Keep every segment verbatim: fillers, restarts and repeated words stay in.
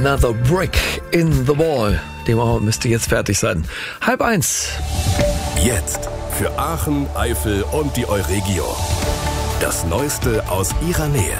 Another Brick in the Wall. Die Mauer müsste jetzt fertig sein. Halb eins. Jetzt für Aachen, Eifel und die Euregio. Das Neueste aus ihrer Nähe.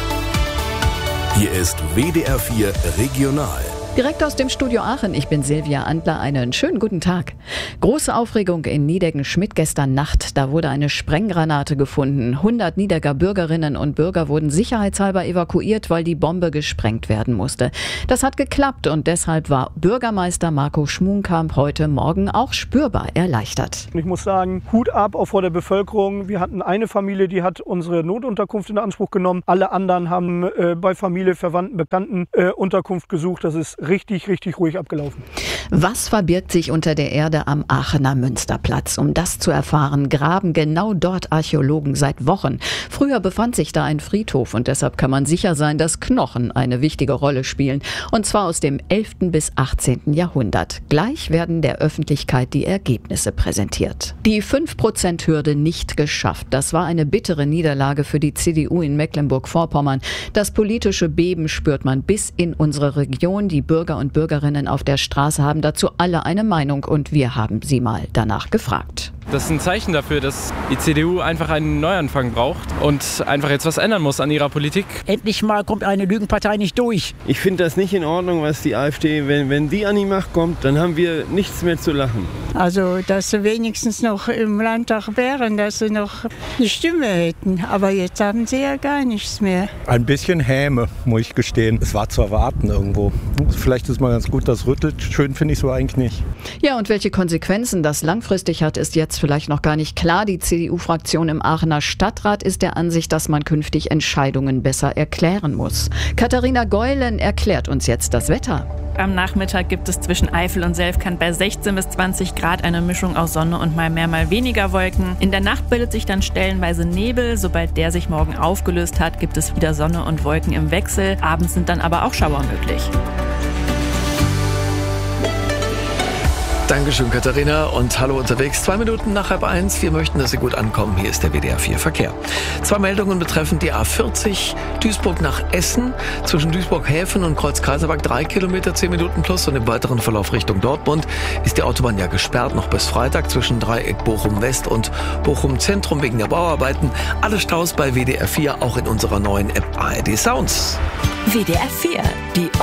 Hier ist W D R vier Regional. Direkt aus dem Studio Aachen, ich bin Silvia Andler, einen schönen guten Tag. Große Aufregung in Niedecken-Schmidt gestern Nacht, da wurde eine Sprenggranate gefunden. hundert Niedecker Bürgerinnen und Bürger wurden sicherheitshalber evakuiert, weil die Bombe gesprengt werden musste. Das hat geklappt und deshalb war Bürgermeister Marco Schmuenkamp heute Morgen auch spürbar erleichtert. Ich muss sagen, Hut ab auch vor der Bevölkerung. Wir hatten eine Familie, die hat unsere Notunterkunft in Anspruch genommen. Alle anderen haben äh, bei Familie, Verwandten, Bekannten äh, Unterkunft gesucht. Das ist richtig, richtig ruhig abgelaufen. Was verbirgt sich unter der Erde am Aachener Münsterplatz? Um das zu erfahren, graben genau dort Archäologen seit Wochen. Früher befand sich da ein Friedhof und deshalb kann man sicher sein, dass Knochen eine wichtige Rolle spielen. Und zwar aus dem elften bis achtzehnten Jahrhundert. Gleich werden der Öffentlichkeit die Ergebnisse präsentiert. Die fünf Prozent Hürde nicht geschafft. Das war eine bittere Niederlage für die C D U in Mecklenburg-Vorpommern. Das politische Beben spürt man bis in unsere Region. Die Bürger und Bürgerinnen auf der Straße haben dazu alle eine Meinung und wir haben sie mal danach gefragt. Das ist ein Zeichen dafür, dass die C D U einfach einen Neuanfang braucht und einfach jetzt was ändern muss an ihrer Politik. Endlich mal kommt eine Lügenpartei nicht durch. Ich finde das nicht in Ordnung, was die AfD, wenn, wenn die an die Macht kommt, dann haben wir nichts mehr zu lachen. Also, dass sie wenigstens noch im Landtag wären, dass sie noch eine Stimme hätten. Aber jetzt haben sie ja gar nichts mehr. Ein bisschen Häme, muss ich gestehen. Es war zu erwarten irgendwo. Vielleicht ist mal ganz gut, das rüttelt. Schön finde ich es aber eigentlich nicht. Ja, und welche Konsequenzen das langfristig hat, ist jetzt vielleicht noch gar nicht klar. Die C D U-Fraktion im Aachener Stadtrat ist der Ansicht, dass man künftig Entscheidungen besser erklären muss. Katharina Geulen erklärt uns jetzt das Wetter. Am Nachmittag gibt es zwischen Eifel und Selfkant bei sechzehn bis zwanzig Grad eine Mischung aus Sonne und mal mehr, mal weniger Wolken. In der Nacht bildet sich dann stellenweise Nebel. Sobald der sich morgen aufgelöst hat, gibt es wieder Sonne und Wolken im Wechsel. Abends sind dann aber auch Schauer möglich. Dankeschön, Katharina, und hallo unterwegs. Zwei Minuten nach halb eins. Wir möchten, dass Sie gut ankommen. Hier ist der W D R vier Verkehr. Zwei Meldungen betreffen die A vierzig, Duisburg nach Essen. Zwischen Duisburg-Häfen und Kreuz-Kaiserberg drei Kilometer, zehn Minuten plus. Und im weiteren Verlauf Richtung Dortmund ist die Autobahn ja gesperrt, noch bis Freitag zwischen Dreieck Bochum-West und Bochum-Zentrum wegen der Bauarbeiten. Alle Staus bei W D R vier, auch in unserer neuen App A R D Sounds. W D R vier, die